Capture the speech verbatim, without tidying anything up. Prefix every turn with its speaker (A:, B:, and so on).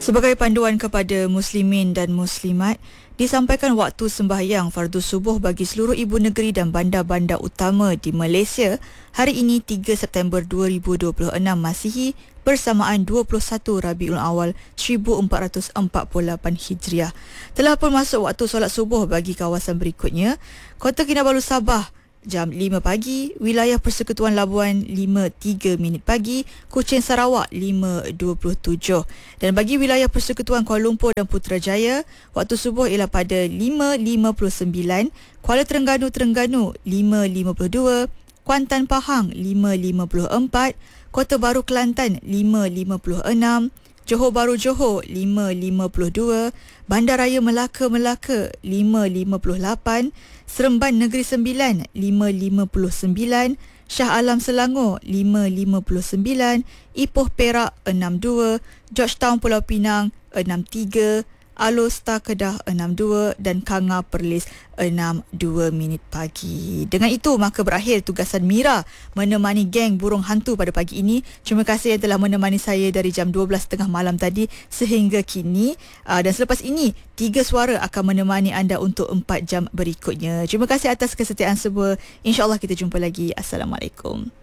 A: Sebagai panduan kepada muslimin dan muslimat, disampaikan waktu sembahyang fardu subuh bagi seluruh ibu negeri dan bandar-bandar utama di Malaysia hari ini tiga September dua ribu dua puluh enam Masihi bersamaan dua puluh satu Rabiul Awal seribu empat ratus empat puluh lapan Hijriah. Telah pun masuk waktu solat subuh bagi kawasan berikutnya: Kota Kinabalu Sabah jam lima pagi, wilayah Persekutuan Labuan lima tiga minit pagi, Kuching Sarawak lima dua puluh tujuh. Dan bagi wilayah Persekutuan Kuala Lumpur dan Putrajaya, waktu subuh ialah pada lima lima puluh sembilan, Kuala Terengganu Terengganu lima lima puluh dua, Kuantan Pahang lima lima puluh empat, Kota Baru Kelantan lima lima puluh enam, Johor Bahru Johor lima lima puluh dua, Bandaraya Melaka Melaka lima lima puluh lapan, Seremban Negeri Sembilan lima lima puluh sembilan, Shah Alam Selangor lima lima puluh sembilan, Ipoh Perak enam dua, Georgetown Pulau Pinang enam tiga, Alor Star Kedah enam dua dan Kanga Perlis enam dua minit pagi. Dengan itu maka berakhir tugasan Mira menemani geng burung hantu pada pagi ini. Terima kasih yang telah menemani saya dari jam dua belas tiga puluh malam tadi sehingga kini. Uh, dan selepas ini tiga suara akan menemani anda untuk empat jam berikutnya. Terima kasih atas kesetiaan semua. InsyaAllah kita jumpa lagi. Assalamualaikum.